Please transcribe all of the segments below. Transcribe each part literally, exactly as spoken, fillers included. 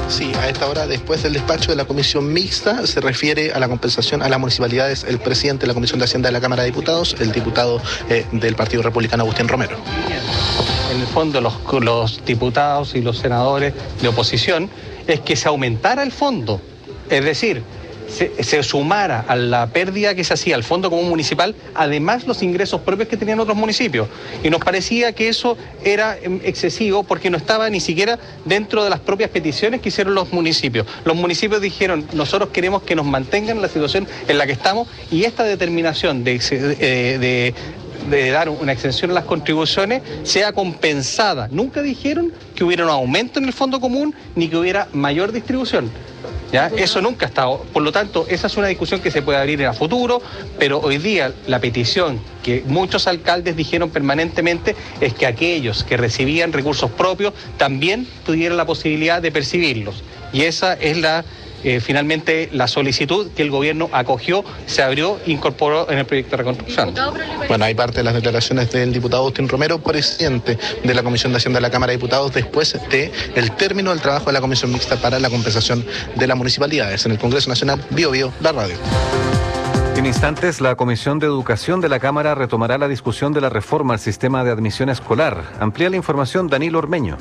Sí, a esta hora, después del despacho de la comisión mixta, se refiere a la compensación a las municipalidades el presidente de la Comisión de Hacienda de la Cámara de Diputados, el diputado eh, del Partido Republicano, Agustín Romero. En el fondo, los, los diputados y los senadores de oposición es que se aumentara el fondo, es decir, Se, se sumara a la pérdida que se hacía al Fondo Común Municipal, además los ingresos propios que tenían otros municipios. Y nos parecía que eso era excesivo porque no estaba ni siquiera dentro de las propias peticiones que hicieron los municipios. Los municipios dijeron, nosotros queremos que nos mantengan la situación en la que estamos, y esta determinación de, de, de de dar una exención a las contribuciones sea compensada. Nunca dijeron que hubiera un aumento en el fondo común ni que hubiera mayor distribución. ¿Ya? Eso nunca ha estado. Por lo tanto, esa es una discusión que se puede abrir en el futuro, pero hoy día la petición que muchos alcaldes dijeron permanentemente es que aquellos que recibían recursos propios también tuvieran la posibilidad de percibirlos. Y esa es la Eh, finalmente la solicitud que el gobierno acogió, se abrió e incorporó en el proyecto de reconstrucción. Bueno, hay parte de las declaraciones del diputado Agustín Romero, presidente de la Comisión de Hacienda de la Cámara de Diputados, después de el término del trabajo de la Comisión Mixta para la compensación de las municipalidades. En el Congreso Nacional, Bio Bio, la radio. En instantes, la Comisión de Educación de la Cámara retomará la discusión de la reforma al sistema de admisión escolar. Amplía la información Danilo Ormeño.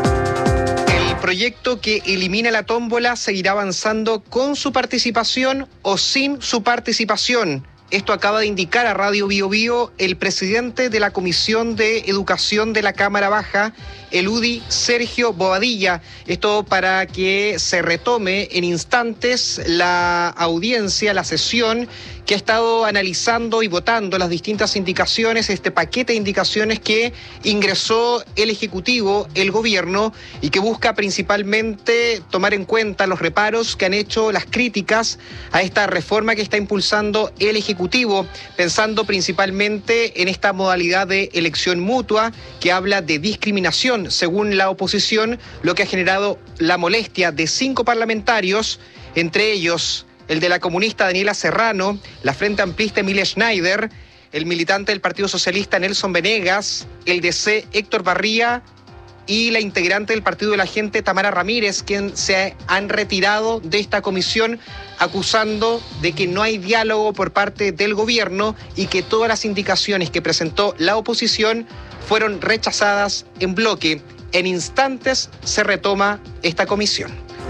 El proyecto que elimina la tómbola seguirá avanzando con su participación o sin su participación. Esto acaba de indicar a Radio Bio Bio el presidente de la Comisión de Educación de la Cámara Baja, el U D I, Sergio Bobadilla. Esto para que se retome en instantes la audiencia, la sesión que ha estado analizando y votando las distintas indicaciones, este paquete de indicaciones que ingresó el Ejecutivo, el Gobierno, y que busca principalmente tomar en cuenta los reparos que han hecho, las críticas a esta reforma que está impulsando el Ejecutivo, pensando principalmente en esta modalidad de elección mutua que habla de discriminación, según la oposición, lo que ha generado la molestia de cinco parlamentarios, entre ellos el de la comunista Daniela Serrano, la Frente Amplista Emilia Schneider, el militante del Partido Socialista Nelson Venegas, el D C Héctor Barría y la integrante del Partido de la Gente Tamara Ramírez, quien se han retirado de esta comisión acusando de que no hay diálogo por parte del gobierno y que todas las indicaciones que presentó la oposición fueron rechazadas en bloque. En instantes se retoma esta comisión.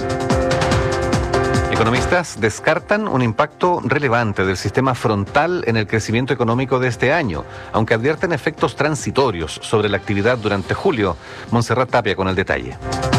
Economistas descartan un impacto relevante del sistema frontal en el crecimiento económico de este año, aunque advierten efectos transitorios sobre la actividad durante julio. Montserrat Tapia con el detalle.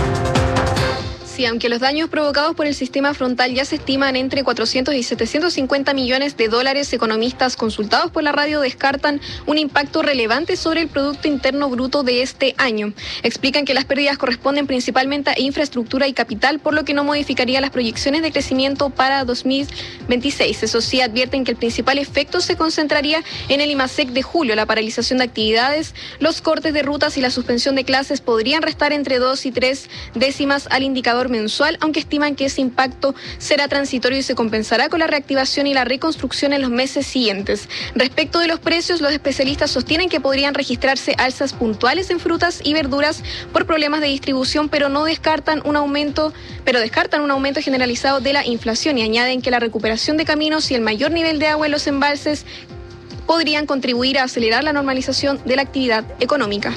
Sí, aunque los daños provocados por el sistema frontal ya se estiman entre cuatrocientos y setecientos cincuenta millones de dólares, economistas consultados por la radio descartan un impacto relevante sobre el Producto Interno Bruto de este año. Explican que las pérdidas corresponden principalmente a infraestructura y capital, por lo que no modificaría las proyecciones de crecimiento para dos mil veintiséis. Eso sí, advierten que el principal efecto se concentraría en el IMASEC de julio. La paralización de actividades, los cortes de rutas y la suspensión de clases podrían restar entre dos y tres décimas al indicador mensual, aunque estiman que ese impacto será transitorio y se compensará con la reactivación y la reconstrucción en los meses siguientes. Respecto de los precios, los especialistas sostienen que podrían registrarse alzas puntuales en frutas y verduras por problemas de distribución, pero no descartan un aumento, pero descartan un aumento generalizado de la inflación, y añaden que la recuperación de caminos y el mayor nivel de agua en los embalses podrían contribuir a acelerar la normalización de la actividad económica.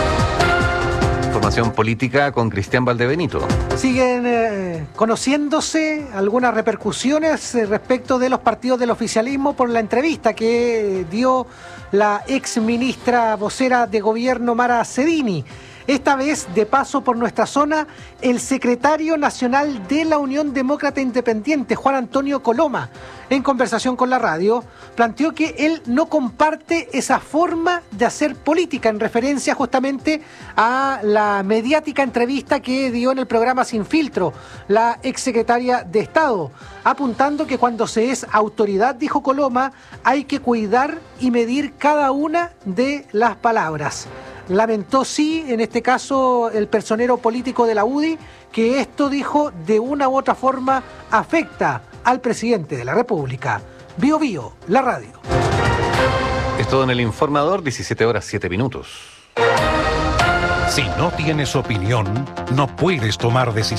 Información política con Cristian Valdebenito. Siguen eh, conociéndose algunas repercusiones eh, respecto de los partidos del oficialismo por la entrevista que dio la ex ministra vocera de gobierno Mara Cedini. Esta vez, de paso por nuestra zona, el secretario nacional de la Unión Demócrata Independiente, Juan Antonio Coloma, en conversación con la radio, planteó que él no comparte esa forma de hacer política, en referencia justamente a la mediática entrevista que dio en el programa Sin Filtro la exsecretaria de Estado, apuntando que cuando se es autoridad, dijo Coloma, hay que cuidar y medir cada una de las palabras. Lamentó, sí, en este caso, el personero político de la U D I, que esto, dijo, de una u otra forma afecta al presidente de la República. Bio Bio, la radio. Es todo en el Informador, diecisiete horas siete minutos. Si no tienes opinión, no puedes tomar decisiones.